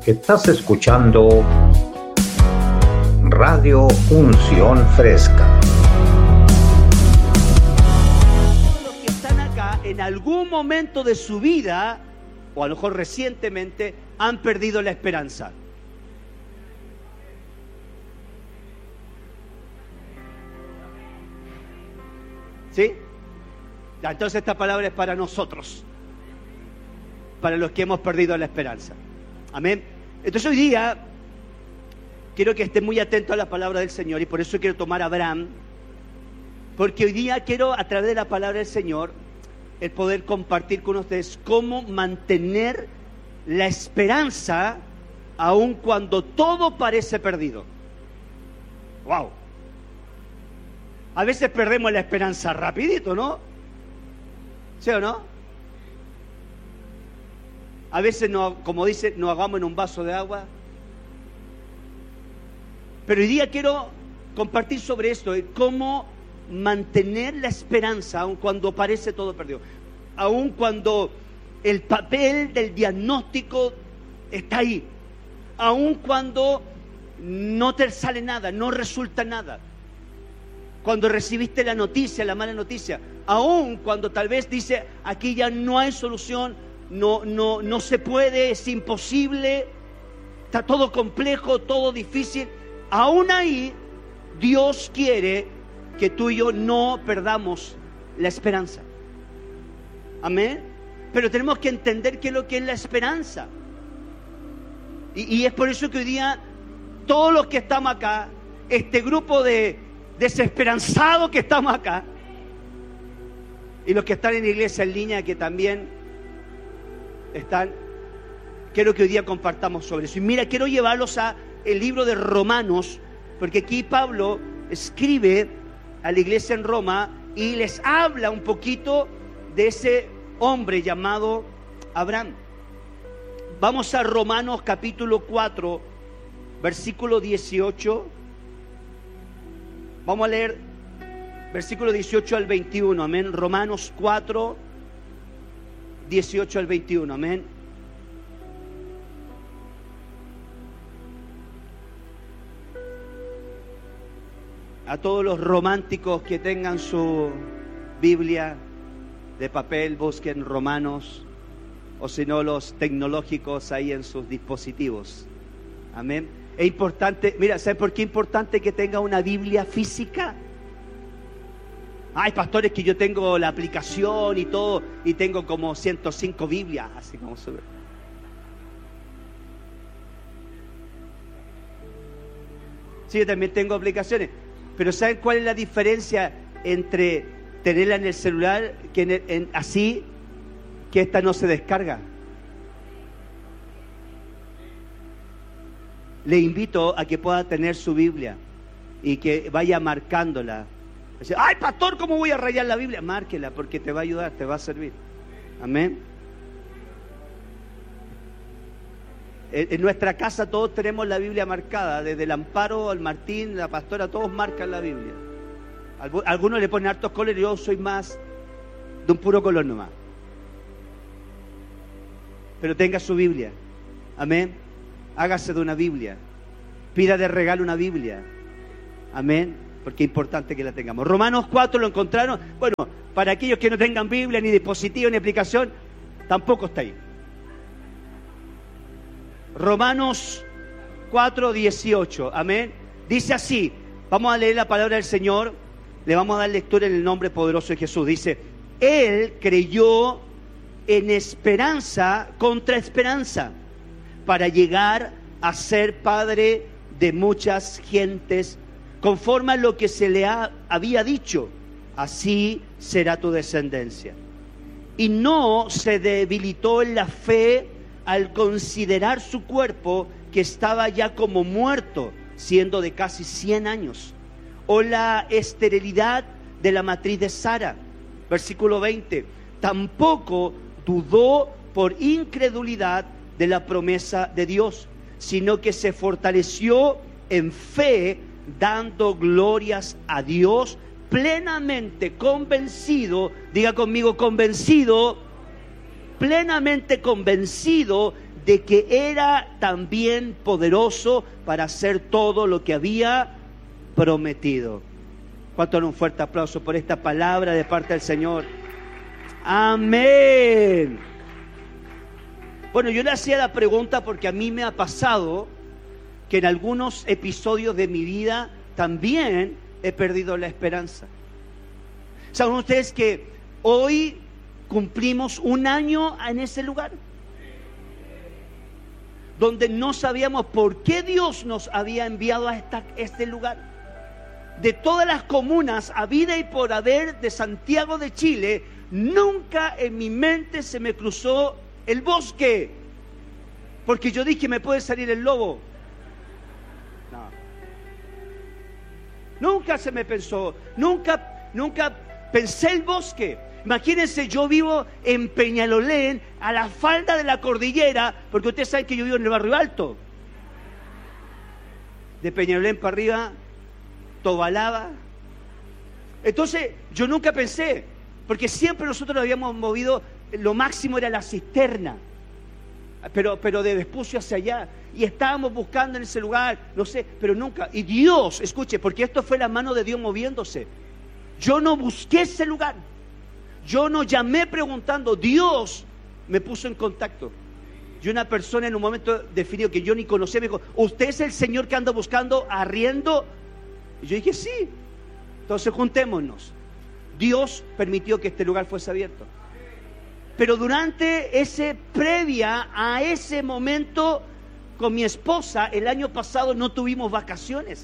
Estás escuchando Radio Unción Fresca. Los que están acá en algún momento de su vida, o a lo mejor recientemente, han perdido la esperanza. ¿Sí? Entonces esta palabra es para nosotros, para los que hemos perdido la esperanza. Amén. Entonces hoy día quiero que estén muy atentos a la palabra del Señor, y por eso quiero tomar a Abraham, porque hoy día quiero, a través de la palabra del Señor, el poder compartir con ustedes cómo mantener la esperanza aun cuando todo parece perdido. ¡Wow! A veces perdemos la esperanza rapidito, ¿no? ¿Sí o no? A veces, como dice, nos ahogamos en un vaso de agua. Pero hoy día quiero compartir sobre esto, cómo mantener la esperanza aun cuando parece todo perdido. Aun cuando el papel del diagnóstico está ahí. Aun cuando no te sale nada, no resulta nada. Cuando recibiste la noticia, la mala noticia. Aun cuando tal vez dice, aquí ya no hay solución, no se puede, es imposible, está todo complejo, todo difícil. Aún ahí, Dios quiere que tú y yo no perdamos la esperanza. Amén. Pero tenemos que entender qué es lo que es la esperanza. Y es por eso que hoy día, todos los que estamos acá, este grupo de desesperanzados que estamos acá, y los que están en la iglesia en línea que también están, quiero que hoy día compartamos sobre eso. Y mira, quiero llevarlos a el libro de Romanos, porque aquí Pablo escribe a la iglesia en Roma y les habla un poquito de ese hombre llamado Abraham. Vamos a Romanos capítulo 4, versículo 18. Vamos a leer versículo 18 al 21, amén. Romanos 4, 18 al 21, amén. A todos los románticos que tengan su Biblia de papel, busquen Romanos, o si no, los tecnológicos ahí en sus dispositivos. Amén. Es importante, mira, ¿sabes por qué es importante que tenga una Biblia física? Hay pastores que yo tengo la aplicación y todo, y tengo como 105 Biblias, así como sube. Sí, yo también tengo aplicaciones, pero ¿saben cuál es la diferencia entre tenerla en el celular que así, que esta no se descarga? Le invito a que pueda tener su Biblia y que vaya marcándola. Ay, pastor, ¿cómo voy a rayar la Biblia? Márquela, porque te va a ayudar, te va a servir. Amén. En nuestra casa todos tenemos la Biblia marcada, desde el Amparo al Martín, la pastora, todos marcan la Biblia. Algunos le ponen hartos colores, yo soy más de un puro color nomás. Pero tenga su Biblia. Amén. Hágase de una Biblia. Pida de regalo una Biblia. Amén. Porque es importante que la tengamos. Romanos 4, ¿lo encontraron? Bueno, para aquellos que no tengan Biblia, ni dispositivo, ni aplicación, tampoco está ahí. Romanos 4, 18, amén. Dice así, vamos a leer la palabra del Señor, le vamos a dar lectura en el nombre poderoso de Jesús. Dice, Él creyó en esperanza contra esperanza, para llegar a ser padre de muchas gentes, conforme a lo que se le había dicho, así será tu descendencia. Y no se debilitó en la fe al considerar su cuerpo, que estaba ya como muerto, siendo de casi 100 años, o la esterilidad de la matriz de Sara. Versículo 20, tampoco dudó por incredulidad de la promesa de Dios, sino que se fortaleció en fe, dando glorias a Dios, plenamente convencido, diga conmigo, convencido, plenamente convencido de que era también poderoso para hacer todo lo que había prometido. ¿Cuánto dan un fuerte aplauso por esta palabra de parte del Señor? Amén. Bueno, yo le hacía la pregunta porque a mí me ha pasado que en algunos episodios de mi vida también he perdido la esperanza. ¿Saben ustedes que hoy cumplimos un año en ese lugar? Donde no sabíamos por qué Dios nos había enviado a este lugar. De todas las comunas habida y por haber de Santiago de Chile, nunca en mi mente se me cruzó el bosque, porque yo dije, me puede salir el lobo. No. Nunca se me pensó, nunca pensé el bosque. Imagínense, yo vivo en Peñalolén, a la falda de la cordillera, porque ustedes saben que yo vivo en el barrio alto. De Peñalolén para arriba, Tobalaba. Entonces, yo nunca pensé, porque siempre nosotros nos habíamos movido, lo máximo era la cisterna, pero de Vespucio hacia allá, y estábamos buscando en ese lugar, no sé, pero nunca. Y Dios, escuche, porque esto fue la mano de Dios moviéndose. Yo no busqué ese lugar, yo no llamé preguntando, Dios me puso en contacto. Y una persona en un momento definido que yo ni conocía me dijo, ¿usted es el Señor que anda buscando arriendo? Y yo dije, sí. Entonces juntémonos. Dios permitió que este lugar fuese abierto. Pero durante previa a ese momento, con mi esposa, el año pasado no tuvimos vacaciones.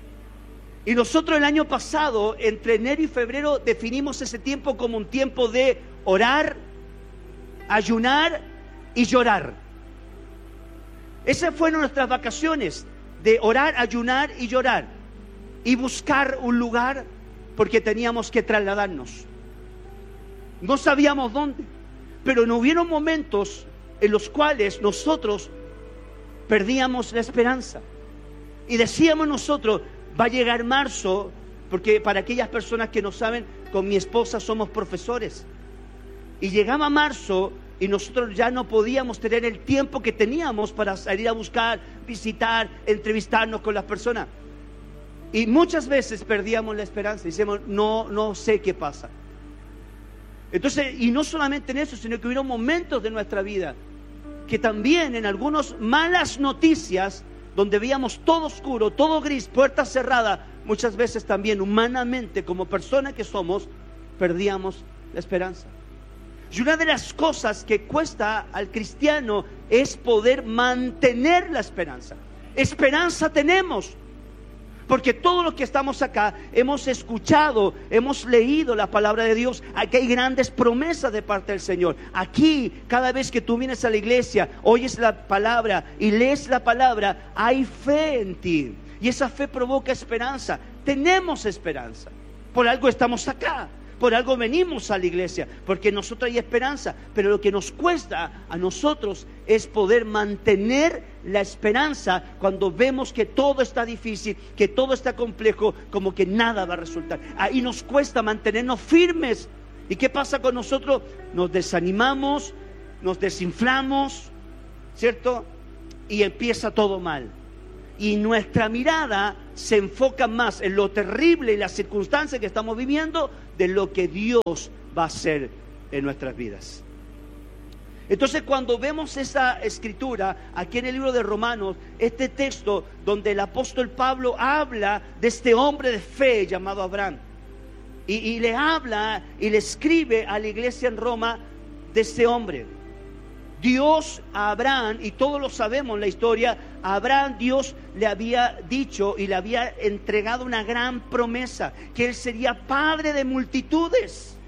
Y nosotros el año pasado, entre enero y febrero, definimos ese tiempo como un tiempo de orar, ayunar y llorar. Esas fueron nuestras vacaciones, de orar, ayunar y llorar. Y buscar un lugar, porque teníamos que trasladarnos. No sabíamos dónde, pero no hubieron momentos en los cuales nosotros perdíamos la esperanza. Y decíamos nosotros, va a llegar marzo, porque para aquellas personas que no saben, con mi esposa somos profesores. Y llegaba marzo y nosotros ya no podíamos tener el tiempo que teníamos para salir a buscar, visitar, entrevistarnos con las personas. Y muchas veces perdíamos la esperanza. Decíamos, no sé qué pasa. Entonces, y no solamente en eso, sino que hubieron momentos de nuestra vida que también en algunas malas noticias, donde veíamos todo oscuro, todo gris, puerta cerrada, muchas veces también humanamente, como personas que somos, perdíamos la esperanza. Y una de las cosas que cuesta al cristiano es poder mantener la esperanza. Esperanza tenemos, porque todos los que estamos acá hemos escuchado, hemos leído la palabra de Dios. Aquí hay grandes promesas de parte del Señor. Aquí, cada vez que tú vienes a la iglesia, oyes la palabra y lees la palabra, hay fe en ti. Y esa fe provoca esperanza. Tenemos esperanza. Por algo estamos acá. Por algo venimos a la iglesia, porque en nosotros hay esperanza. Pero lo que nos cuesta a nosotros es poder mantener la esperanza cuando vemos que todo está difícil, que todo está complejo, como que nada va a resultar. Ahí nos cuesta mantenernos firmes. ¿Y qué pasa con nosotros? Nos desanimamos, nos desinflamos, ¿cierto? Y empieza todo mal. Y nuestra mirada se enfoca más en lo terrible y las circunstancias que estamos viviendo de lo que Dios va a hacer en nuestras vidas. Entonces, cuando vemos esa escritura aquí en el libro de Romanos, este texto donde el apóstol Pablo habla de este hombre de fe llamado Abraham, y le habla y le escribe a la iglesia en Roma de este hombre. Dios a Abraham, y todos lo sabemos la historia, a Abraham Dios le había dicho y le había entregado una gran promesa, que él sería padre de multitudes,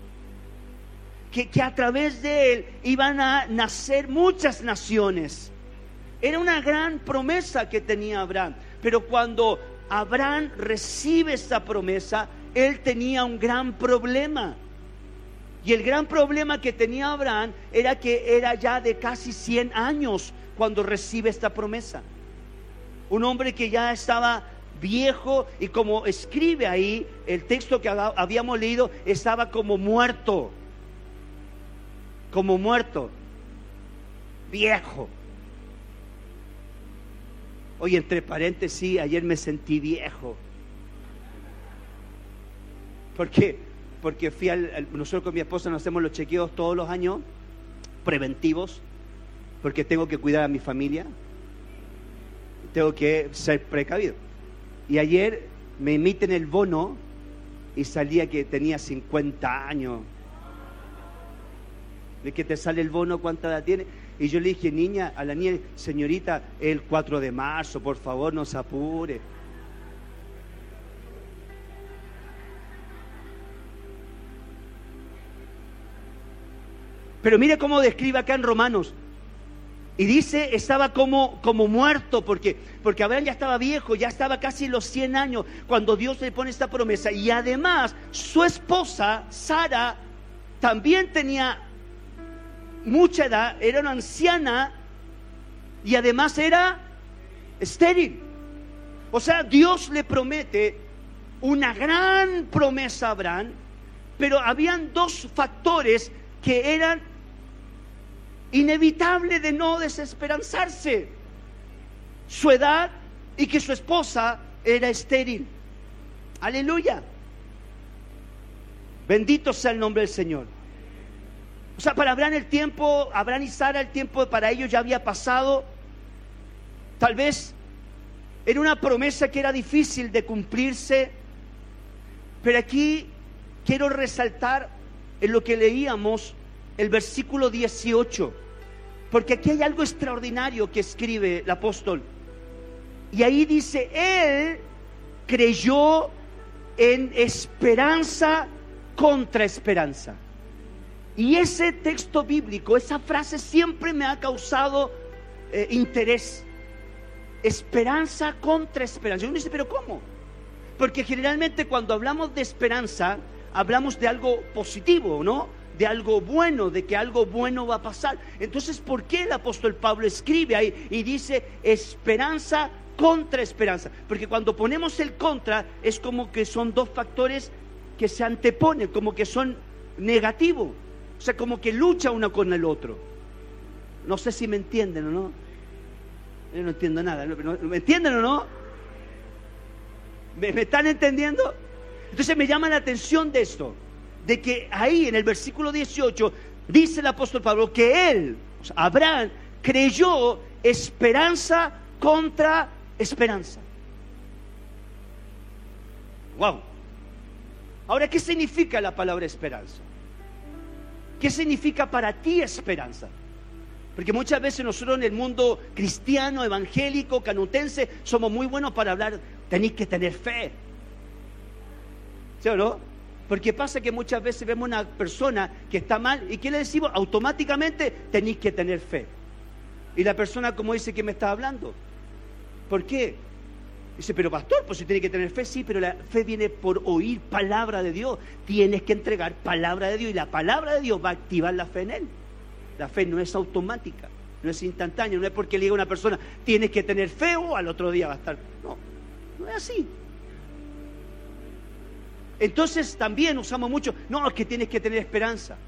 que a través de él iban a nacer muchas naciones. Era una gran promesa que tenía Abraham, pero cuando Abraham recibe esa promesa, él tenía un gran problema. Y el gran problema que tenía Abraham era que era ya de casi 100 años cuando recibe esta promesa. Un hombre que ya estaba viejo, y como escribe ahí el texto que habíamos leído, estaba como muerto. Como muerto. viejo. Oye, entre paréntesis, ayer me sentí viejo. ¿Por qué? Porque fui nosotros con mi esposa nos hacemos los chequeos todos los años, preventivos, porque tengo que cuidar a mi familia, tengo que ser precavido. Y ayer me emiten el bono y salía que tenía 50 años. ¿De que te sale el bono? ¿Cuánta edad tiene? Y yo le dije, niña, a la niña, señorita, el 4 de marzo, por favor, no se apure. Pero mire cómo describe acá en Romanos. Y dice, estaba como muerto, porque Abraham ya estaba viejo, ya estaba casi los 100 años, cuando Dios le pone esta promesa. Y además, su esposa, Sara, también tenía mucha edad, era una anciana, y además era estéril. O sea, Dios le promete una gran promesa a Abraham, pero habían dos factores que eran inevitable de no desesperanzarse: su edad y que su esposa era estéril. Aleluya, bendito sea el nombre del Señor. O sea, para Abraham Abraham y Sara, el tiempo para ellos ya había pasado. Tal vez era una promesa que era difícil de cumplirse, pero aquí quiero resaltar en lo que leíamos el versículo 18, porque aquí hay algo extraordinario que escribe el apóstol. Y ahí dice, él creyó en esperanza contra esperanza. Y ese texto bíblico, esa frase siempre me ha causado interés. Esperanza contra esperanza. Y uno dice, ¿pero cómo? Porque generalmente cuando hablamos de esperanza, hablamos de algo positivo, ¿no? De algo bueno, de que algo bueno va a pasar. Entonces, ¿por qué el apóstol Pablo escribe ahí y dice esperanza contra esperanza? Porque cuando ponemos el contra, es como que son dos factores que se anteponen, como que son negativos. O sea, como que lucha uno con el otro. No sé si me entienden o no. Yo no entiendo nada. ¿Me entienden o no? ¿Me están entendiendo? Entonces me llama la atención de esto, de que ahí en el versículo 18 dice el apóstol Pablo que él, o sea, Abraham, creyó esperanza contra esperanza. Wow. Ahora, ¿qué significa la palabra esperanza? ¿Qué significa para ti esperanza? Porque muchas veces nosotros en el mundo cristiano, evangélico, canutense, somos muy buenos para hablar, tenéis que tener fe. ¿Sí o no? Porque pasa que muchas veces vemos una persona que está mal, ¿y qué le decimos? Automáticamente tenéis que tener fe. Y la persona como dice, ¿qué me está hablando? ¿Por qué? Dice, pero pastor, pues si tiene que tener fe. Sí, pero la fe viene por oír palabra de Dios. Tienes que entregar palabra de Dios, y la palabra de Dios va a activar la fe en él. La fe no es automática, no es instantánea, no es porque le diga a una persona, tienes que tener fe, o al otro día va a estar. No, no es así. Entonces también usamos mucho, no, es que tienes que tener esperanza.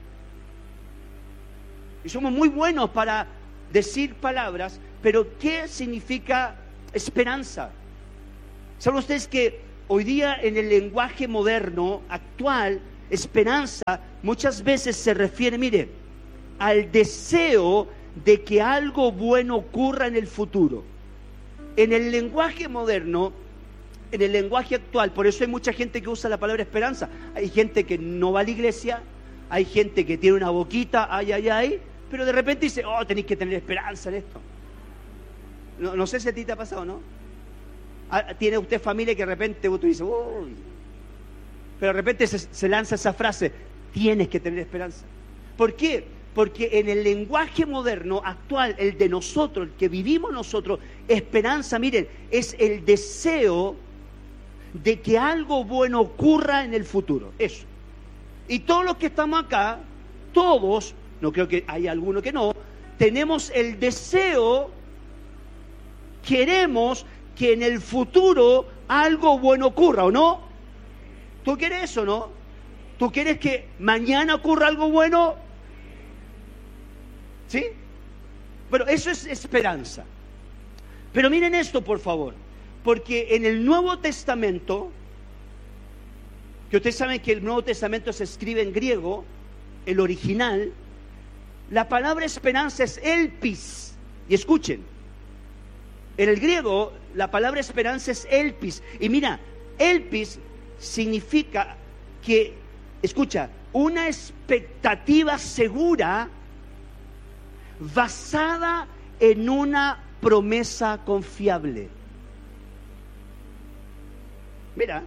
Y somos muy buenos para decir palabras, pero ¿qué significa esperanza? ¿Saben ustedes que hoy día en el lenguaje moderno, actual, esperanza muchas veces se refiere, mire, al deseo de que algo bueno ocurra en el futuro? En el lenguaje moderno, en el lenguaje actual, por eso hay mucha gente que usa la palabra esperanza. Hay gente que no va a la iglesia, hay gente que tiene una boquita, ay, pero de repente dice, oh, tenéis que tener esperanza en esto. No sé si a ti te ha pasado, ¿no? Tiene usted familia que de repente tú dices, uy, pero de repente se lanza esa frase, tienes que tener esperanza. ¿Por qué? Porque en el lenguaje moderno, actual, el de nosotros, el que vivimos nosotros, esperanza, miren, es el deseo de que algo bueno ocurra en el futuro. Eso. Y todos los que estamos acá, todos, no creo que haya alguno que no, tenemos el deseo, queremos que en el futuro algo bueno ocurra, ¿o no? ¿Tú quieres eso, no? ¿Tú quieres que mañana ocurra algo bueno? ¿Sí? Bueno, eso es esperanza. Pero miren esto, por favor, porque en el Nuevo Testamento, que ustedes saben que el Nuevo Testamento se escribe en griego, el original, la palabra esperanza es elpis. Y escuchen, en el griego la palabra esperanza es elpis. Y mira, elpis significa que, escucha, una expectativa segura basada en una promesa confiable. Mira,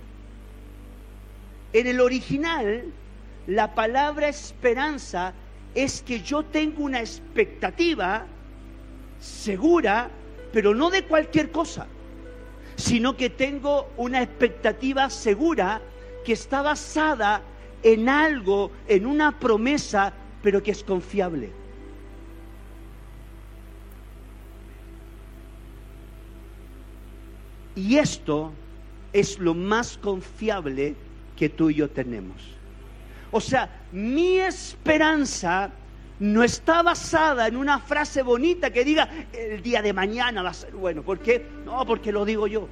en el original la palabra esperanza es que yo tengo una expectativa segura, pero no de cualquier cosa, sino que tengo una expectativa segura que está basada en algo, en una promesa, pero que es confiable. Y esto es lo más confiable que tú y yo tenemos. O sea, mi esperanza no está basada en una frase bonita que diga el día de mañana va a ser bueno. ¿Por qué? No, porque lo digo yo.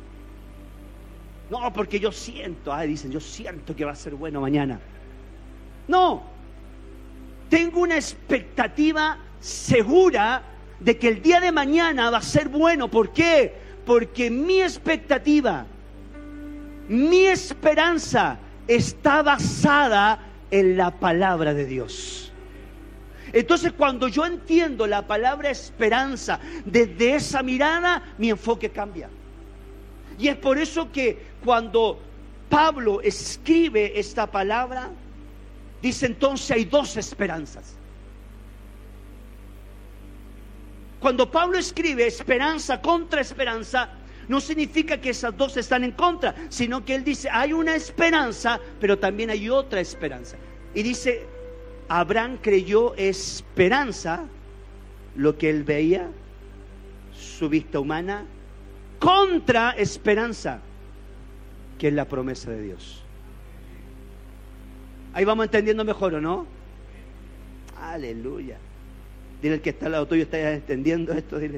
No, porque yo siento. Dicen, yo siento que va a ser bueno mañana. No. Tengo una expectativa segura de que el día de mañana va a ser bueno. ¿Por qué? Porque mi expectativa, mi esperanza está basada en la palabra de Dios. Entonces, cuando yo entiendo la palabra esperanza desde esa mirada, mi enfoque cambia. Y es por eso que cuando Pablo escribe esta palabra, dice entonces hay dos esperanzas. Cuando Pablo escribe esperanza contra esperanza, no significa que esas dos están en contra, sino que él dice hay una esperanza, pero también hay otra esperanza. Y dice, Abraham creyó esperanza, lo que él veía, su vista humana, contra esperanza, que es la promesa de Dios. Ahí vamos entendiendo mejor, ¿o no? Aleluya. Dile al que está al lado tuyo, ¿estás entendiendo esto? Dile.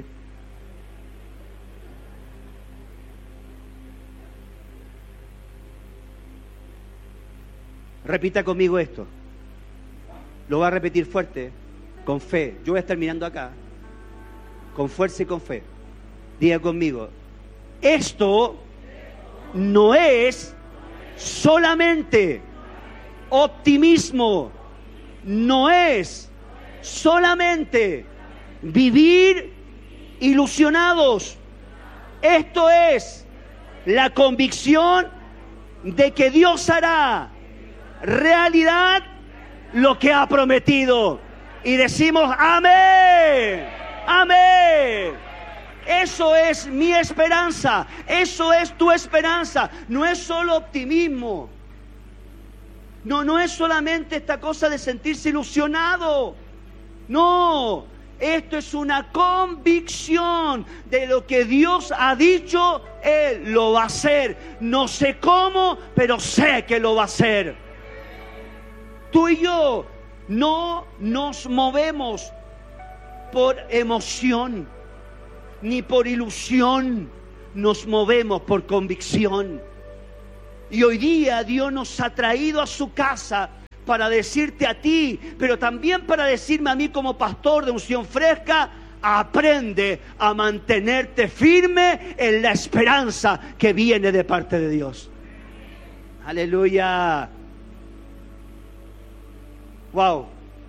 Repita conmigo esto. Lo voy a repetir fuerte, con fe. Yo voy a estar mirando acá, con fuerza y con fe. Diga conmigo, esto no es solamente optimismo, no es solamente vivir ilusionados. Esto es la convicción de que Dios hará realidad lo que ha prometido. Y decimos amén, amén. Eso es mi esperanza, eso es tu esperanza. No es solo optimismo, no es solamente esta cosa de sentirse ilusionado. No, esto es una convicción de lo que Dios ha dicho, Él lo va a hacer. No sé cómo, pero sé que lo va a hacer. Tú y yo no nos movemos por emoción ni por ilusión, nos movemos por convicción. Y hoy día Dios nos ha traído a su casa para decirte a ti, pero también para decirme a mí como pastor de Unción Fresca: aprende a mantenerte firme en la esperanza que viene de parte de Dios. Aleluya. Wow.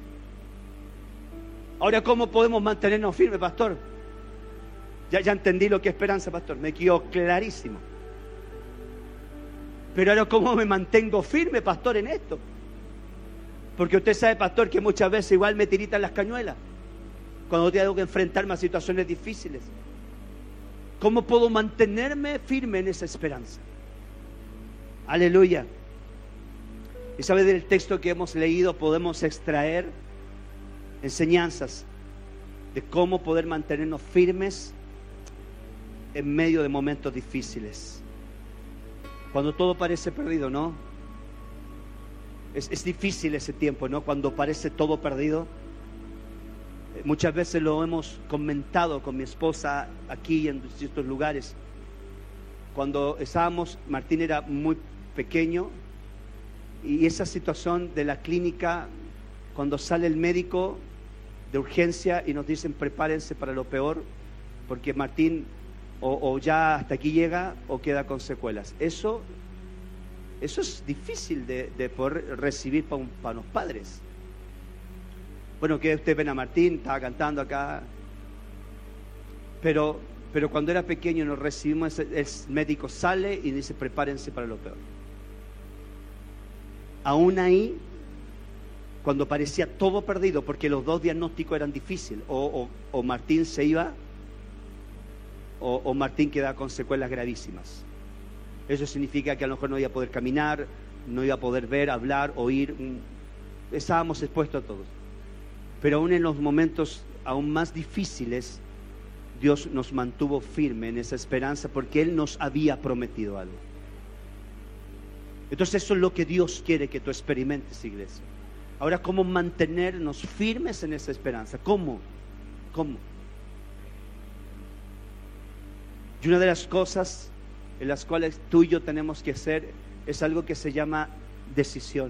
Ahora, ¿cómo podemos mantenernos firmes, pastor? Ya entendí lo que es esperanza, pastor. Me quedó clarísimo. Pero ahora, ¿cómo me mantengo firme, pastor, en esto? Porque usted sabe, pastor, que muchas veces igual me tiritan las cañuelas cuando tengo que enfrentarme a situaciones difíciles. ¿Cómo puedo mantenerme firme en esa esperanza? Aleluya. Y sabe, del texto que hemos leído podemos extraer enseñanzas de cómo poder mantenernos firmes en medio de momentos difíciles. Cuando todo parece perdido, ¿no? Es difícil ese tiempo, ¿no? Cuando parece todo perdido. Muchas veces lo hemos comentado con mi esposa aquí en distintos lugares. Cuando estábamos, Martín era muy pequeño, y esa situación de la clínica, cuando sale el médico de urgencia y nos dicen prepárense para lo peor, porque Martín o ya hasta aquí llega o queda con secuelas. Eso es difícil de poder recibir para los padres. Bueno, que ustedes ven a Martín, estaba cantando acá, pero cuando era pequeño nos recibimos, el médico sale y dice prepárense para lo peor. Aún ahí, cuando parecía todo perdido, porque los dos diagnósticos eran difíciles, o Martín se iba, o Martín quedaba con secuelas gravísimas. Eso significa que a lo mejor no iba a poder caminar, no iba a poder ver, hablar, oír. Estábamos expuestos a todos. Pero aún en los momentos aún más difíciles, Dios nos mantuvo firme en esa esperanza, porque Él nos había prometido algo. Entonces eso es lo que Dios quiere que tú experimentes, iglesia. Ahora, ¿cómo mantenernos firmes en esa esperanza? ¿Cómo? Y una de las cosas en las cuales tú y yo tenemos que hacer es algo que se llama decisión.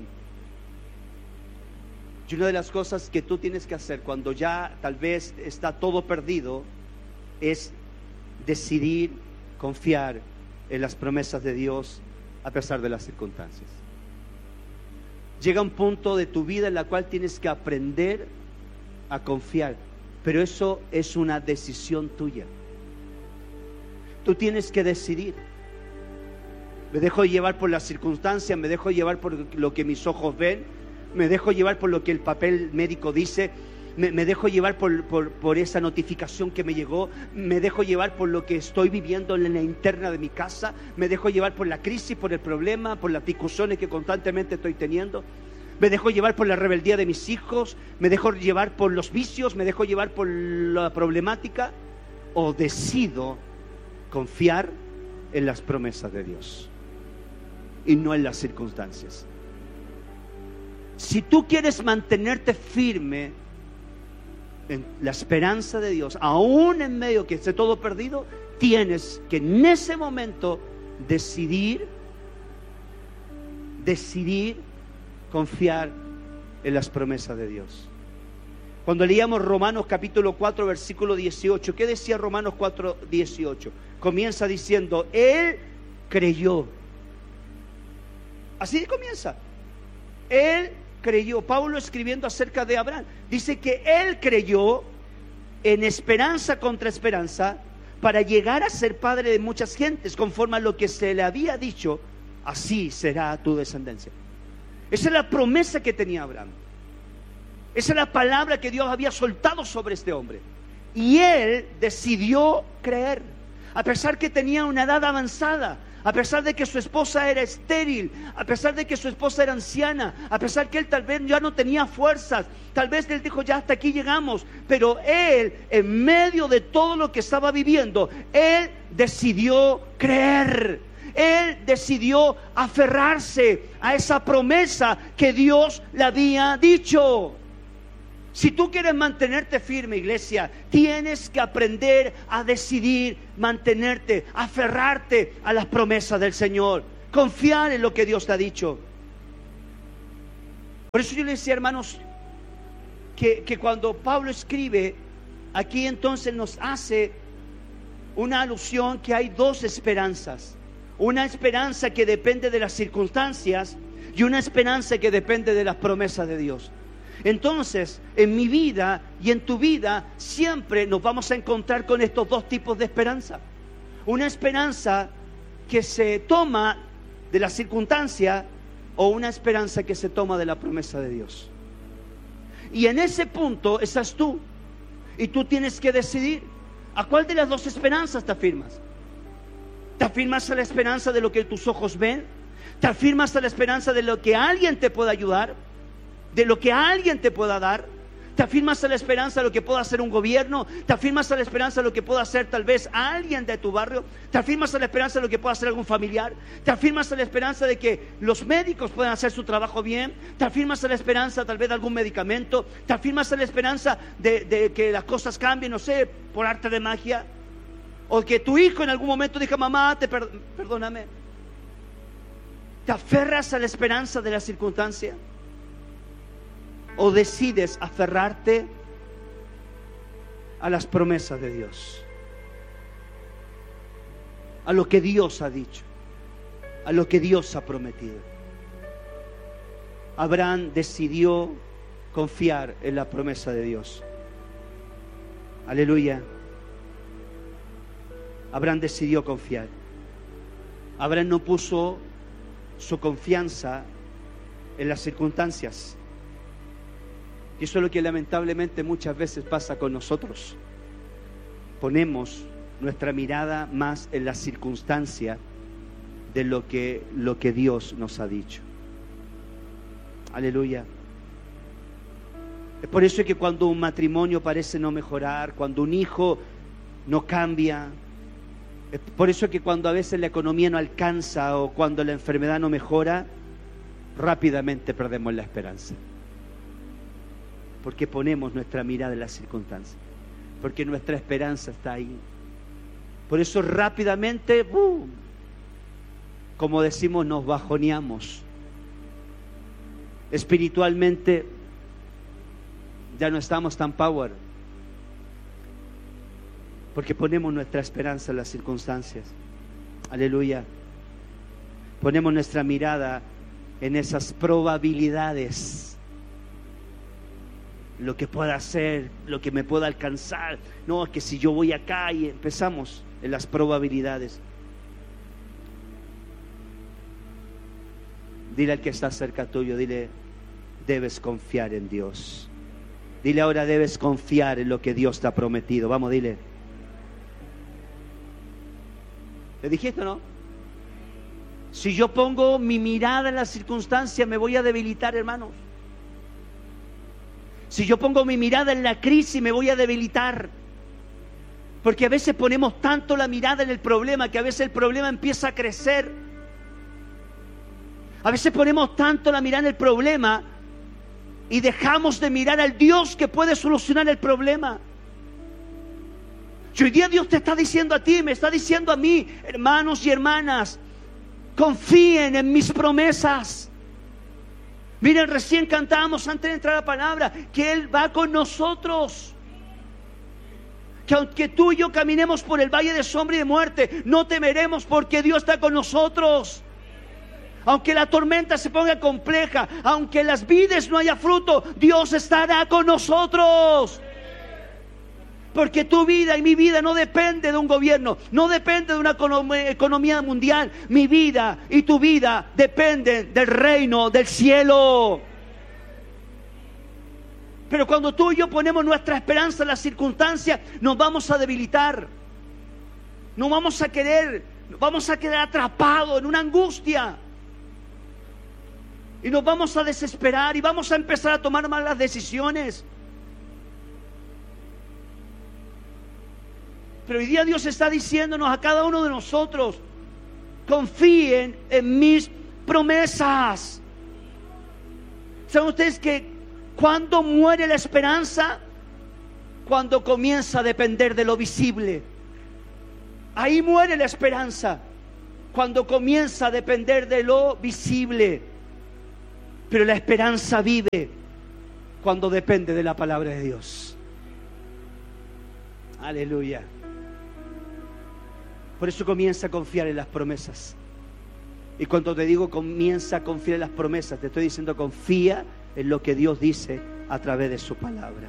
Y una de las cosas que tú tienes que hacer cuando ya tal vez está todo perdido es decidir confiar en las promesas de Dios a pesar de las circunstancias. Llega un punto de tu vida en la cual tienes que aprender a confiar, pero eso es una decisión tuya. Tú tienes que decidir. Me dejo llevar por las circunstancias, me dejo llevar por lo que mis ojos ven, me dejo llevar por lo que el papel médico dice, me dejo llevar por esa notificación que me llegó, me dejo llevar por lo que estoy viviendo en la interna de mi casa, me dejo llevar por la crisis, por el problema, por las discusiones que constantemente estoy teniendo, me dejo llevar por la rebeldía de mis hijos, me dejo llevar por los vicios, me dejo llevar por la problemática, o decido confiar en las promesas de Dios y no en las circunstancias. Si tú quieres mantenerte firme en la esperanza de Dios, aún en medio que esté todo perdido, tienes que en ese momento decidir confiar en las promesas de Dios. Cuando leíamos Romanos capítulo 4 versículo 18, ¿qué decía Romanos 4, 18? Comienza diciendo, Él creyó. Así comienza. Él creyó. Pablo escribiendo acerca de Abraham, dice que él creyó en esperanza contra esperanza para llegar a ser padre de muchas gentes, conforme a lo que se le había dicho, así será tu descendencia. Esa es la promesa que tenía Abraham. Esa es la palabra que Dios había soltado sobre este hombre. Y él decidió creer, a pesar que tenía una edad avanzada, a pesar de que su esposa era estéril, a pesar de que su esposa era anciana, a pesar que él tal vez ya no tenía fuerzas, tal vez él dijo, ya hasta aquí llegamos, pero él, en medio de todo lo que estaba viviendo, él decidió creer. Él decidió aferrarse a esa promesa que Dios le había dicho. Si tú quieres mantenerte firme, iglesia, tienes que aprender a decidir mantenerte, aferrarte a las promesas del Señor, confiar en lo que Dios te ha dicho. Por eso yo le decía, hermanos, que cuando Pablo escribe, aquí entonces nos hace una alusión que hay dos esperanzas. Una esperanza que depende de las circunstancias y una esperanza que depende de las promesas de Dios. Entonces, en mi vida y en tu vida siempre nos vamos a encontrar con estos dos tipos de esperanza. Una esperanza que se toma de la circunstancia o una esperanza que se toma de la promesa de Dios. Y en ese punto estás tú. Y tú tienes que decidir a cuál de las dos esperanzas te afirmas. ¿Te afirmas a la esperanza de lo que tus ojos ven? ¿Te afirmas a la esperanza de lo que alguien te pueda ayudar? ¿De lo que alguien te pueda dar? Te afirmas en la esperanza de lo que pueda hacer un gobierno. Te afirmas en la esperanza de lo que pueda hacer tal vez alguien de tu barrio. Te afirmas en la esperanza de lo que pueda hacer algún familiar. Te afirmas en la esperanza de que los médicos puedan hacer su trabajo bien. Te afirmas en la esperanza tal vez de algún medicamento. Te afirmas en la esperanza de que las cosas cambien, no sé, por arte de magia. O que tu hijo en algún momento diga: mamá, perdóname. ¿Te aferras a la esperanza de la circunstancia? ¿O decides aferrarte a las promesas de Dios? A lo que Dios ha dicho, a lo que Dios ha prometido. Abraham decidió confiar en la promesa de Dios. Aleluya. Abraham decidió confiar. Abraham no puso su confianza en las circunstancias. Y eso es lo que lamentablemente muchas veces pasa con nosotros. Ponemos nuestra mirada más en la circunstancia de lo que Dios nos ha dicho. Aleluya. Es por eso que cuando un matrimonio parece no mejorar, cuando un hijo no cambia, es por eso que cuando a veces la economía no alcanza o cuando la enfermedad no mejora, rápidamente perdemos la esperanza. Porque ponemos nuestra mirada en las circunstancias, porque nuestra esperanza está ahí. Por eso rápidamente, ¡boom!, como decimos, nos bajoneamos. Espiritualmente ya no estamos tan power, porque ponemos nuestra esperanza en las circunstancias. Aleluya. Ponemos nuestra mirada en esas probabilidades, lo que pueda hacer, lo que me pueda alcanzar. No, es que si yo voy acá, y empezamos en las probabilidades. Dile al que está cerca tuyo, dile: debes confiar en Dios. Dile ahora: debes confiar en lo que Dios te ha prometido. Vamos, dile. ¿Le dijiste o no? Si yo pongo mi mirada en las circunstancias, me voy a debilitar, hermanos. Si yo pongo mi mirada en la crisis, me voy a debilitar. Porque a veces ponemos tanto la mirada en el problema que a veces el problema empieza a crecer. A veces ponemos tanto la mirada en el problema y dejamos de mirar al Dios que puede solucionar el problema. Y hoy día Dios te está diciendo a ti, me está diciendo a mí: hermanos y hermanas, confíen en mis promesas. Miren, recién cantábamos antes de entrar a la palabra que Él va con nosotros. Que aunque tú y yo caminemos por el valle de sombra y de muerte, no temeremos, porque Dios está con nosotros. Aunque la tormenta se ponga compleja, aunque en las vides no haya fruto, Dios estará con nosotros. Porque tu vida y mi vida no depende de un gobierno, no depende de una economía mundial. Mi vida y tu vida dependen del reino del cielo. Pero cuando tú y yo ponemos nuestra esperanza en las circunstancias, nos vamos a debilitar. No vamos a querer, vamos a quedar atrapados en una angustia. Y nos vamos a desesperar y vamos a empezar a tomar malas decisiones. Pero hoy día Dios está diciéndonos a cada uno de nosotros: confíen en mis promesas. ¿Saben ustedes que cuando muere la esperanza? Cuando comienza a depender de lo visible. Ahí muere la esperanza, cuando comienza a depender de lo visible. Pero la esperanza vive cuando depende de la palabra de Dios. Aleluya. Por eso comienza a confiar en las promesas. Y cuando te digo comienza a confiar en las promesas, te estoy diciendo: confía en lo que Dios dice a través de su palabra.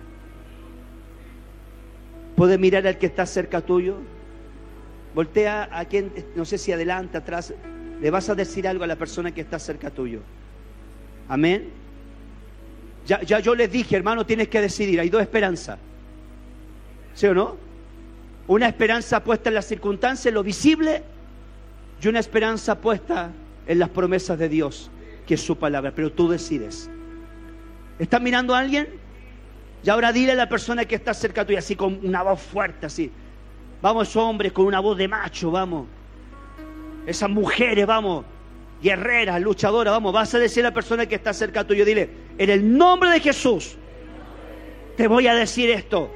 ¿Puedes mirar al que está cerca tuyo? Voltea a quien, no sé si adelante, atrás. Le vas a decir algo a la persona que está cerca tuyo. Amén. Ya yo les dije, hermano, tienes que decidir. Hay dos esperanzas, ¿sí o no? Una esperanza puesta en las circunstancias, en lo visible, y una esperanza puesta en las promesas de Dios, que es su palabra. Pero tú decides. ¿Estás mirando a alguien? Y ahora dile a la persona que está cerca tuya, así con una voz fuerte, así. Vamos, hombres, con una voz de macho, vamos. Esas mujeres, vamos, guerreras, luchadoras, vamos. Vas a decir a la persona que está cerca tuyo, dile, en el nombre de Jesús, te voy a decir esto.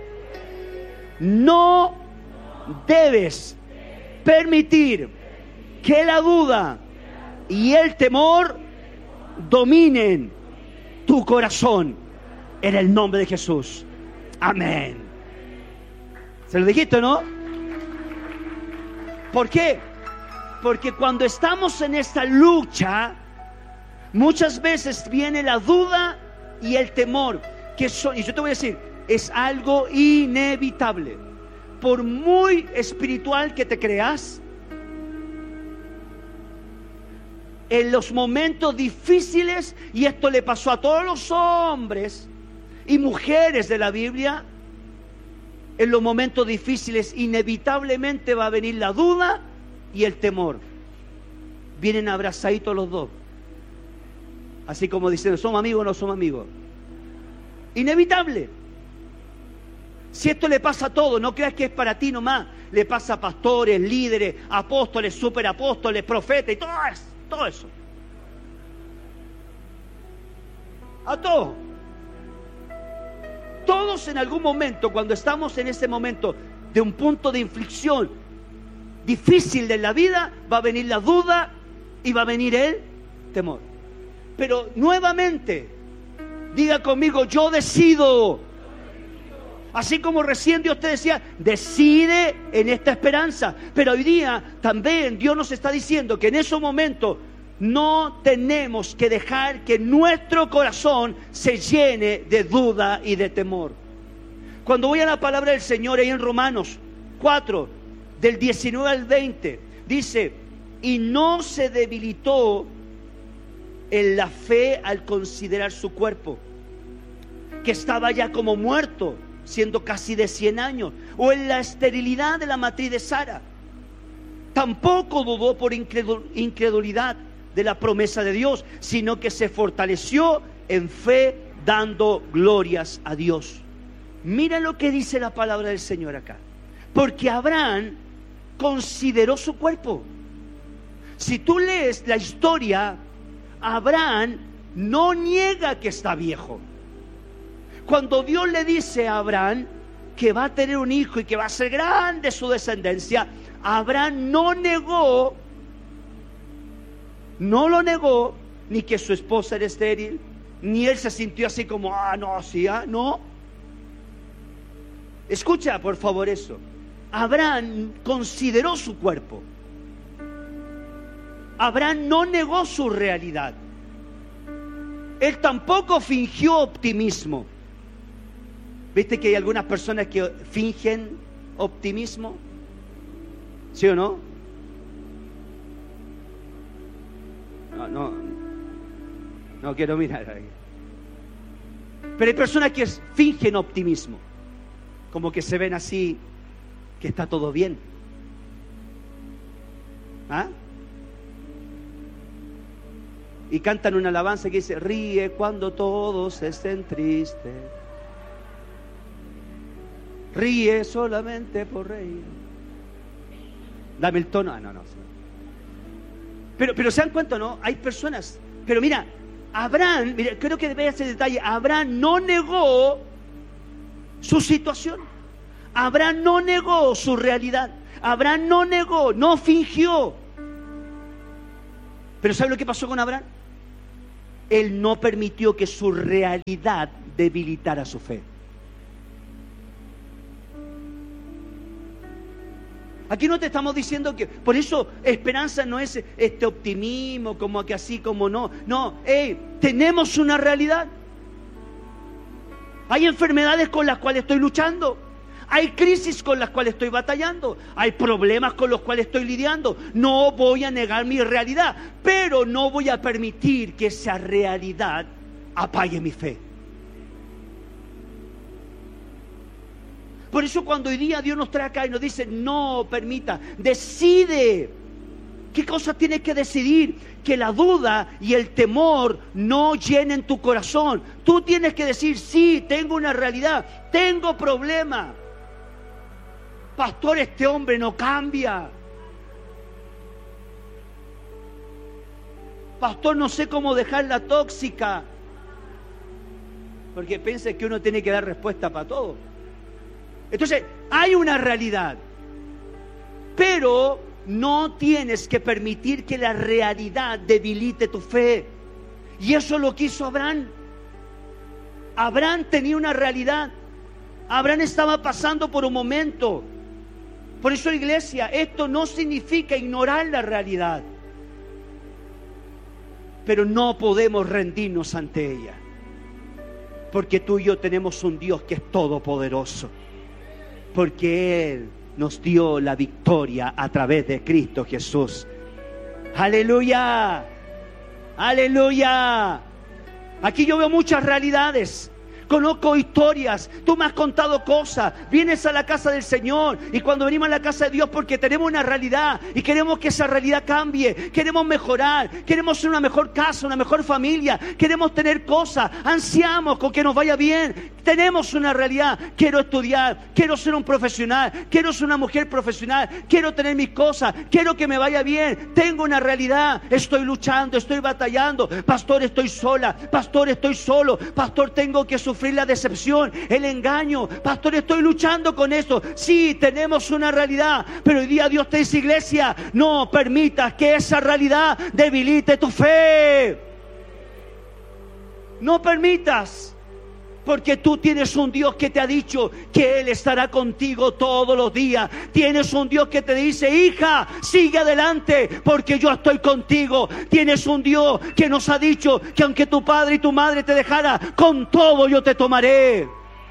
No debes permitir que la duda y el temor dominen tu corazón, en el nombre de Jesús. Amén. ¿Se lo dijiste, no? ¿Por qué? Porque cuando estamos en esta lucha, muchas veces viene la duda y el temor, que son, y yo te voy a decir, es algo inevitable. Por muy espiritual que te creas, en los momentos difíciles, y esto le pasó a todos los hombres y mujeres de la Biblia, en los momentos difíciles inevitablemente va a venir la duda y el temor. Vienen abrazaditos los dos, así como dicen, ¿somos amigos o no somos amigos? Inevitable. Si esto le pasa a todos, no creas que es para ti nomás, le pasa a pastores, líderes, apóstoles, superapóstoles, profetas y todo eso. A todos. Todos en algún momento, cuando estamos en ese momento de un punto de inflexión difícil de la vida, va a venir la duda y va a venir el temor. Pero nuevamente, diga conmigo, yo decido. Así como recién Dios te decía, decide en esta esperanza. Pero hoy día también Dios nos está diciendo que en esos momentos no tenemos que dejar que nuestro corazón se llene de duda y de temor. Cuando voy a la palabra del Señor ahí en Romanos 4, del 19 al 20, dice, y no se debilitó en la fe al considerar su cuerpo, que estaba ya como muerto, siendo casi de 100 años, o en la esterilidad de la matriz de Sara. Tampoco dudó por incredulidad de la promesa de Dios, sino que se fortaleció en fe, dando glorias a Dios. Mira lo que dice la palabra del Señor acá. Porque Abraham consideró su cuerpo. Si tú lees la historia, Abraham no niega que está viejo. Cuando Dios le dice a Abraham que va a tener un hijo y que va a ser grande su descendencia, Abraham no lo negó, ni que su esposa era estéril, ni él se sintió así como, no. Escucha por favor eso. Abraham consideró su cuerpo. Abraham no negó su realidad. Él tampoco fingió optimismo. ¿Viste que hay algunas personas que fingen optimismo? ¿Sí o no? No quiero mirar ahí. Pero hay personas que fingen optimismo, como que se ven así, que está todo bien. ¿Ah? Y cantan una alabanza que dice, ríe cuando todos estén tristes, ríe solamente por reír. Dame el tono. No. Pero se dan cuenta, ¿no? Hay personas. Pero mira, Abraham, creo que debe ese detalle. Abraham no negó su situación. Abraham no negó su realidad. Abraham no negó, no fingió. Pero ¿sabe lo que pasó con Abraham? Él no permitió que su realidad debilitara su fe. Aquí no te estamos diciendo que, por eso esperanza no es este optimismo, como que así, como no. No, tenemos una realidad. Hay enfermedades con las cuales estoy luchando. Hay crisis con las cuales estoy batallando. Hay problemas con los cuales estoy lidiando. No voy a negar mi realidad, pero no voy a permitir que esa realidad apague mi fe. Por eso cuando hoy día Dios nos trae acá y nos dice, no permita, decide ¿Qué cosa tienes que decidir? Que la duda y el temor no llenen tu corazón. Tú tienes que decir, sí, tengo una realidad, tengo problema. Pastor, este hombre no cambia. Pastor, no sé cómo dejar la tóxica. Porque piensa que uno tiene que dar respuesta para todo. Entonces, hay una realidad. Pero no tienes que permitir que la realidad debilite tu fe. Y eso lo quiso Abraham. Abraham tenía una realidad. Abraham estaba pasando por un momento. Por eso, iglesia, esto no significa ignorar la realidad. Pero no podemos rendirnos ante ella. Porque tú y yo tenemos un Dios que es todopoderoso. Porque Él nos dio la victoria a través de Cristo Jesús. ¡Aleluya! ¡Aleluya! Aquí yo veo muchas realidades. Conozco historias, tú me has contado cosas, vienes a la casa del Señor y cuando venimos a la casa de Dios porque tenemos una realidad y queremos que esa realidad cambie, queremos mejorar, queremos ser una mejor casa, una mejor familia, queremos tener cosas, ansiamos con que nos vaya bien, tenemos una realidad, quiero estudiar, quiero ser un profesional, quiero ser una mujer profesional, quiero tener mis cosas, quiero que me vaya bien, tengo una realidad, estoy luchando, estoy batallando, pastor estoy sola, pastor estoy solo, pastor tengo que sufrir la decepción, el engaño, pastor estoy luchando con esto. Sí, tenemos una realidad, pero hoy día Dios te dice, iglesia, no permitas que esa realidad debilite tu fe. No permitas, porque tú tienes un Dios que te ha dicho que Él estará contigo todos los días. Tienes un Dios que te dice, hija, sigue adelante porque yo estoy contigo. Tienes un Dios que nos ha dicho que aunque tu padre y tu madre te dejara, con todo yo te tomaré.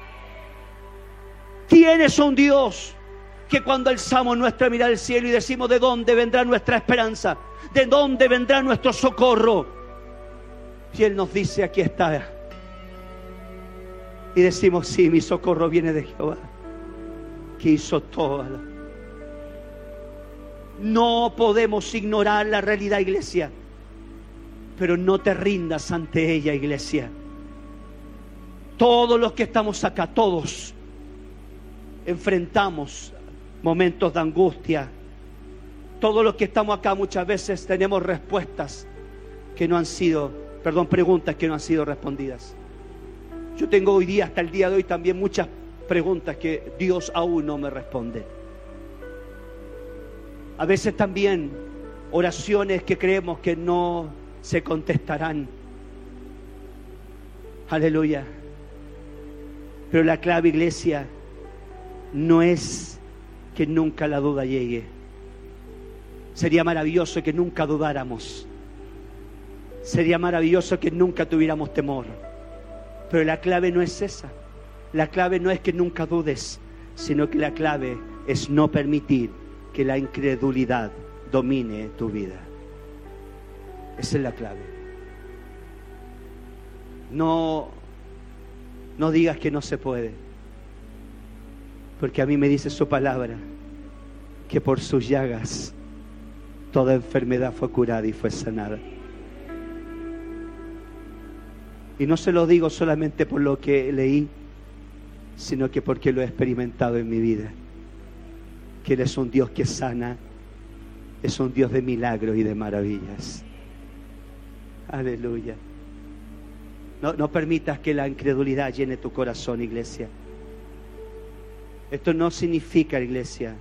Tienes un Dios que cuando alzamos nuestra mirada al cielo y decimos, ¿de dónde vendrá nuestra esperanza? ¿De dónde vendrá nuestro socorro? Y Él nos dice, aquí está. Y decimos, sí, mi socorro viene de Jehová, que hizo todo. No podemos ignorar la realidad, iglesia, pero no te rindas ante ella, iglesia. Todos los que estamos acá, todos enfrentamos momentos de angustia. Todos los que estamos acá muchas veces tenemos respuestas que no han sido, preguntas que no han sido respondidas. Yo tengo hoy día, hasta el día de hoy, también muchas preguntas que Dios aún no me responde. A veces también oraciones que creemos que no se contestarán. Aleluya. Pero la clave, iglesia, no es que nunca la duda llegue. Sería maravilloso que nunca dudáramos. Sería maravilloso que nunca tuviéramos temor. Pero la clave no es esa. La clave no es que nunca dudes, sino que la clave es no permitir que la incredulidad domine tu vida. Esa es la clave. No digas que no se puede, porque a mí me dice su palabra que por sus llagas toda enfermedad fue curada y fue sanada. Y no se lo digo solamente por lo que leí, sino que porque lo he experimentado en mi vida. Que Él es un Dios que sana, es un Dios de milagros y de maravillas. Aleluya. No permitas que la incredulidad llene tu corazón, iglesia. Esto no significa, iglesia,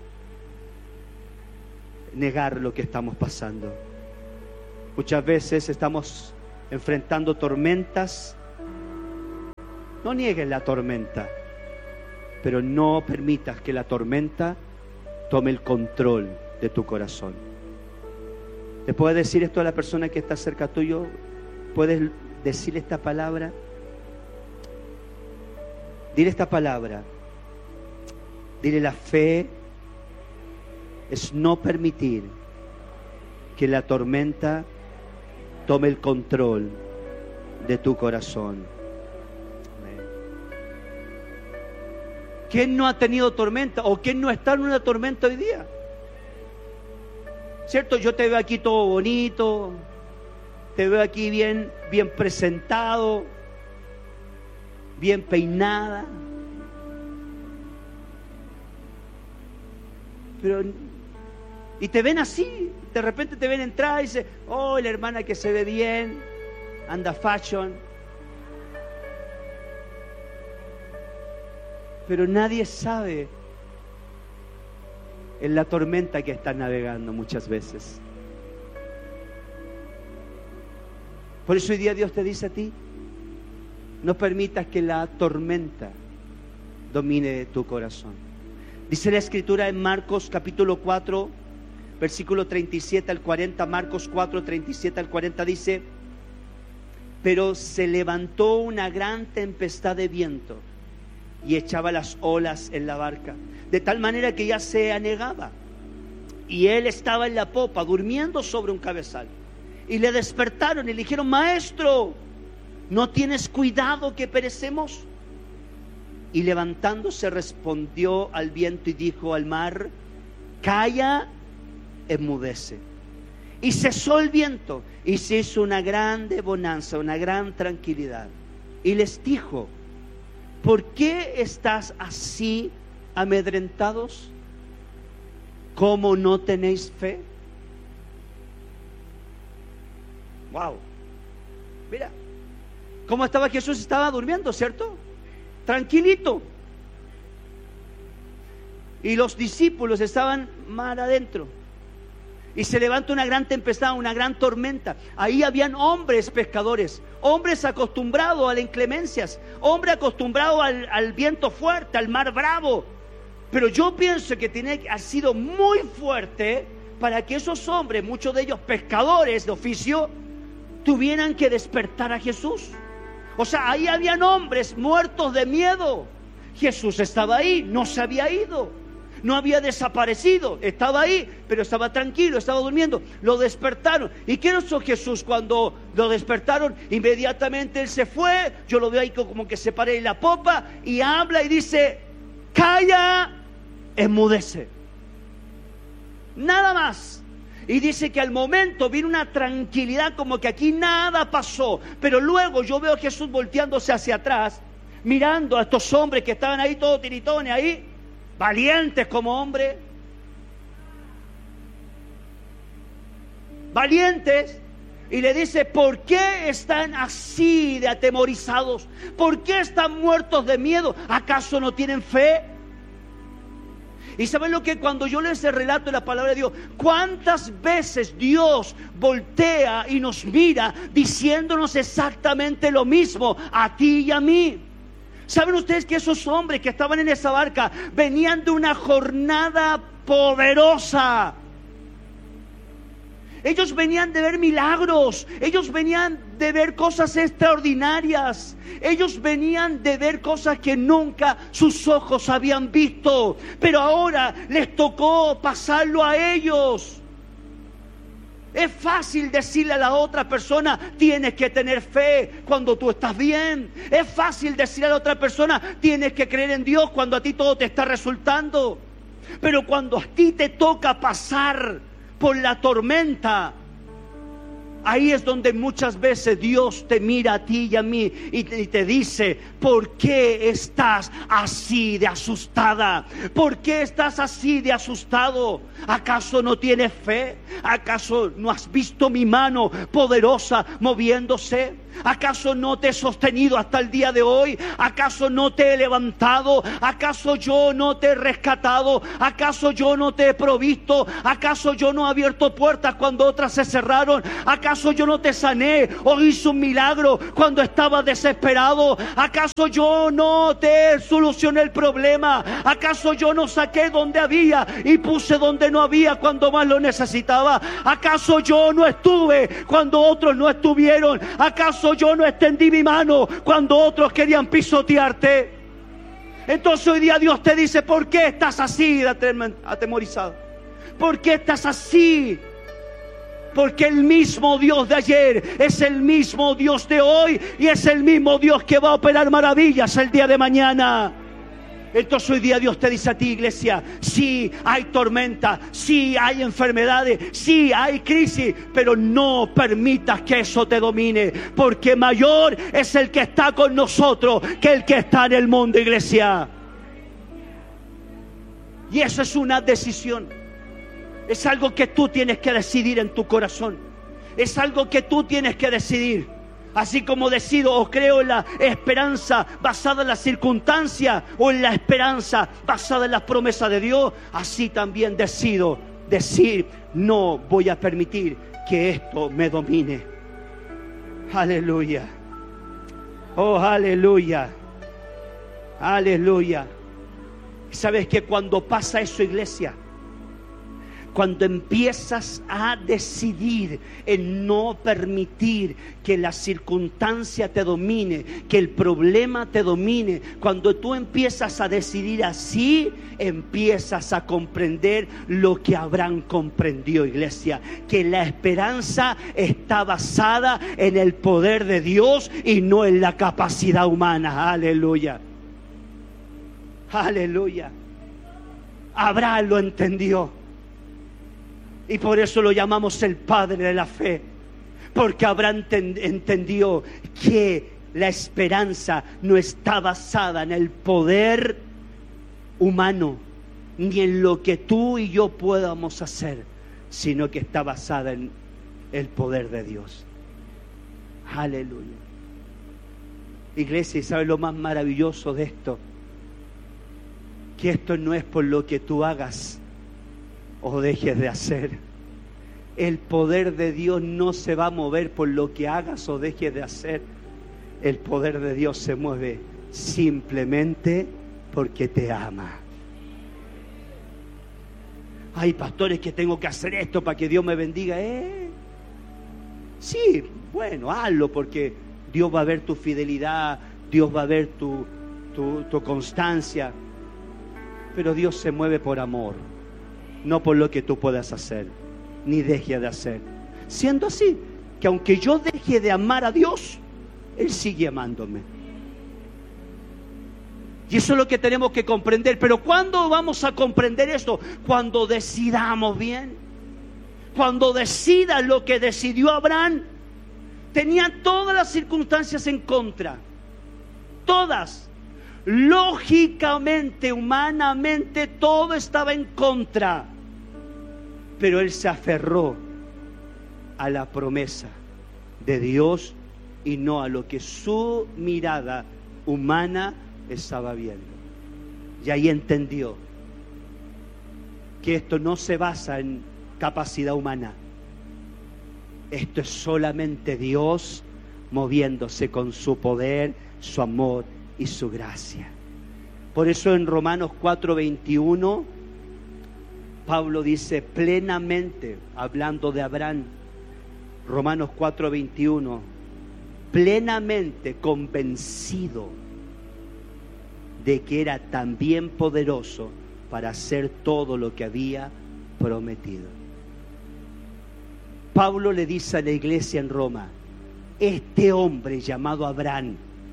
negar lo que estamos pasando. Muchas veces estamos enfrentando tormentas. No niegues la tormenta, pero no permitas que la tormenta tome el control de tu corazón. ¿Le puedes decir esto a la persona que está cerca tuyo? ¿Puedes decirle esta palabra? Dile esta palabra. Dile: la fe es no permitir que la tormenta tome el control de tu corazón. Amén. ¿Quién no ha tenido tormenta o quién no está en una tormenta hoy día? ¿cierto? Yo te veo aquí todo bonito, te veo aquí bien presentado, bien peinada, pero y te ven así, de repente te ven entrar y dicen, oh, la hermana que se ve bien, anda fashion. Pero nadie sabe en la tormenta que estás navegando muchas veces. Por eso hoy día Dios te dice a ti, no permitas que la tormenta domine tu corazón. Dice la Escritura en Marcos capítulo 4, versículo 37 al 40, Marcos 4, 37 al 40 dice, pero se levantó una gran tempestad de viento y echaba las olas en la barca, de tal manera que ya se anegaba. Y él estaba en la popa, durmiendo sobre un cabezal. Y le despertaron y le dijeron, maestro, ¿no tienes cuidado que perecemos? Y levantándose respondió al viento y dijo al mar, calla, enmudece. Y cesó el viento y se hizo una grande bonanza, una gran tranquilidad. Y les dijo, ¿por qué estás así amedrentados? ¿Cómo no tenéis fe? Wow. Mira, ¿cómo estaba Jesús? Estaba durmiendo, ¿cierto? Tranquilito. Y los discípulos estaban mar adentro. Y se levanta una gran tempestad, una gran tormenta. Ahí habían hombres pescadores, hombres acostumbrados a las inclemencias, hombres acostumbrados al viento fuerte, al mar bravo. Pero yo pienso que ha sido muy fuerte para que esos hombres, muchos de ellos pescadores de oficio, tuvieran que despertar a Jesús. O sea, ahí habían hombres muertos de miedo. Jesús estaba ahí, no se había ido, no había desaparecido, estaba ahí, pero estaba tranquilo, estaba durmiendo. Lo despertaron. ¿Y qué hizo Jesús cuando lo despertaron? Inmediatamente él se fue. Yo lo veo ahí como que se para en la popa y habla y dice, calla, enmudece. Nada más. Y dice que al momento vino una tranquilidad, como que aquí nada pasó. Pero luego yo veo a Jesús volteándose hacia atrás, mirando a estos hombres que estaban ahí todos tiritones ahí, valientes como hombres, valientes, y le dice, ¿por qué están así de atemorizados? ¿Por qué están muertos de miedo? ¿Acaso no tienen fe? Y ¿saben lo que? Cuando yo leo ese relato de la palabra de Dios, ¿cuántas veces Dios voltea y nos mira diciéndonos exactamente lo mismo a ti y a mí? ¿Saben ustedes que esos hombres que estaban en esa barca venían de una jornada poderosa? Ellos venían de ver milagros, ellos venían de ver cosas extraordinarias, ellos venían de ver cosas que nunca sus ojos habían visto, pero ahora les tocó pasarlo a ellos. Es fácil decirle a la otra persona, tienes que tener fe cuando tú estás bien. Es fácil decirle a la otra persona, tienes que creer en Dios cuando a ti todo te está resultando. Pero cuando a ti te toca pasar por la tormenta, ahí es donde muchas veces Dios te mira a ti y a mí y te dice, ¿por qué estás así de asustada? ¿Por qué estás así de asustado? ¿Acaso no tienes fe? ¿Acaso no has visto mi mano poderosa moviéndose? ¿Acaso no te he sostenido hasta el día de hoy? ¿Acaso no te he levantado? ¿Acaso yo no te he rescatado? ¿Acaso yo no te he provisto? ¿Acaso yo no he abierto puertas cuando otras se cerraron? ¿Acaso yo no te sané o hice un milagro cuando estabas desesperado? ¿Acaso yo no te solucioné el problema? ¿Acaso yo no saqué donde había y puse donde no había cuando más lo necesitaba? ¿Acaso yo no estuve cuando otros no estuvieron? ¿Acaso yo no extendí mi mano cuando otros querían pisotearte? Entonces hoy día Dios te dice, ¿por qué estás así atemorizado? ¿Por qué estás así? Porque el mismo Dios de ayer es el mismo Dios de hoy y es el mismo Dios que va a operar maravillas el día de mañana. Entonces hoy día Dios te dice a ti, iglesia, sí hay tormenta, sí hay enfermedades, sí hay crisis, pero no permitas que eso te domine, porque mayor es el que está con nosotros que el que está en el mundo, iglesia. Y eso es una decisión. Es algo que tú tienes que decidir en tu corazón. Es algo que tú tienes que decidir. Así como decido o creo en la esperanza basada en la circunstancia o en la esperanza basada en las promesas de Dios, así también decido decir, no voy a permitir que esto me domine. Aleluya. Oh, aleluya. Aleluya. ¿Sabes que cuando pasa eso, iglesia? Cuando empiezas a decidir en no permitir que la circunstancia te domine, que el problema te domine, cuando tú empiezas a decidir así, empiezas a comprender lo que Abraham comprendió, iglesia, que la esperanza está basada en el poder de Dios y no en la capacidad humana. Aleluya. Aleluya. Abraham lo entendió. Y por eso lo llamamos el padre de la fe. Porque Abraham entendió que la esperanza no está basada en el poder humano, ni en lo que tú y yo podamos hacer, sino que está basada en el poder de Dios. Aleluya. Iglesia, ¿y sabes lo más maravilloso de esto? Que esto no es por lo que tú hagas o dejes de hacer. El poder de Dios no se va a mover por lo que hagas o dejes de hacer. El poder de Dios se mueve simplemente porque te ama. Ay, pastores, que tengo que hacer esto para que Dios me bendiga. Sí, bueno, hazlo, porque Dios va a ver tu fidelidad, Dios va a ver tu constancia. Pero Dios se mueve por amor, no por lo que tú puedas hacer, ni dejes de hacer. Siendo así, que aunque yo deje de amar a Dios, Él sigue amándome. Y eso es lo que tenemos que comprender. Pero ¿cuándo vamos a comprender esto? Cuando decidamos bien. Cuando decida lo que decidió Abraham. Tenía todas las circunstancias en contra. Todas. Lógicamente, humanamente, todo estaba en contra. Pero él se aferró a la promesa de Dios y no a lo que su mirada humana estaba viendo. Y ahí entendió que esto no se basa en capacidad humana. Esto es solamente Dios moviéndose con su poder, su amor y su gracia. Por eso en Romanos 4:21 Pablo dice plenamente, hablando de Abraham, Romanos 4:21, plenamente convencido de que era también poderoso para hacer todo lo que había prometido. Pablo le dice a la iglesia en Roma, este hombre llamado Abraham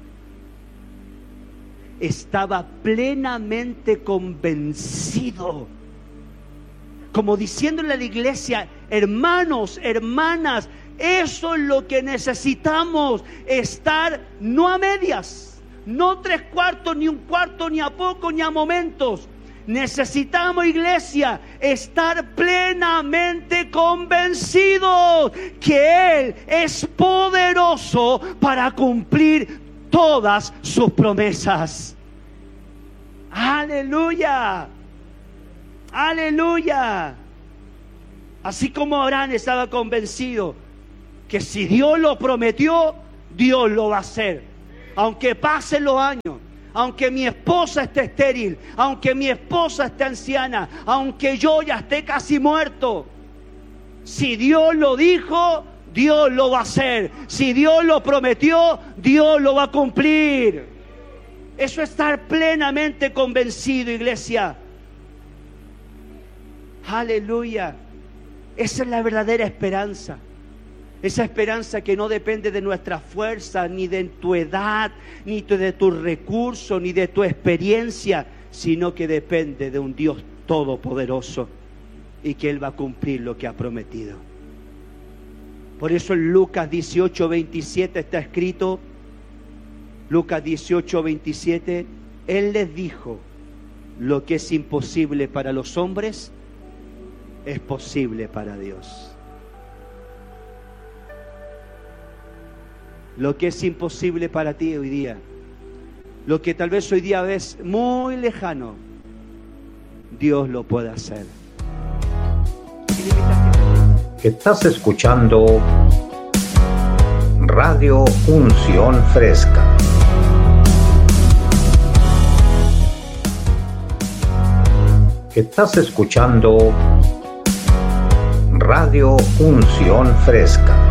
estaba plenamente convencido, como diciéndole a la iglesia, hermanos, hermanas, eso es lo que necesitamos, estar no a medias, no 3/4, ni 1/4, ni a poco, ni a momentos. Necesitamos, iglesia, estar plenamente convencidos que Él es poderoso para cumplir todas sus promesas. Aleluya, aleluya. Así como Abraham estaba convencido que si Dios lo prometió, Dios lo va a hacer. Aunque pasen los años, aunque mi esposa esté estéril, aunque mi esposa esté anciana, aunque yo ya esté casi muerto, si Dios lo dijo, Dios lo va a hacer. Si Dios lo prometió, Dios lo va a cumplir. Eso es estar plenamente convencido, iglesia. Aleluya. Esa es la verdadera esperanza. Esa esperanza que no depende de nuestra fuerza, ni de tu edad, ni de tus recursos, ni de tu experiencia, sino que depende de un Dios todopoderoso y que Él va a cumplir lo que ha prometido. Por eso en Lucas 18:27 está escrito, Lucas 18:27, Él les dijo, lo que es imposible para los hombres es posible para Dios. Lo que es imposible para ti hoy día, lo que tal vez hoy día ves muy lejano, Dios lo puede hacer. Estás escuchando Radio Unción Fresca. Estás escuchando Radio Unción Fresca.